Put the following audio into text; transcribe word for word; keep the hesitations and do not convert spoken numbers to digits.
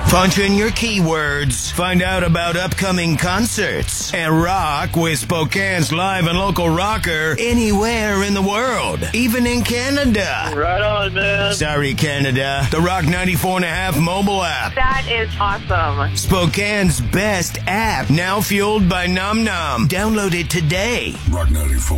Punch in your keywords, find out about upcoming concerts, and rock with Spokane's live and local rocker anywhere in the world, even in Canada. Right on, man. Sorry, Canada. The Rock ninety-four and a half mobile app. That is awesome. Spokane's best app, now fueled by Nom Nom. Download it today. Rock ninety-four.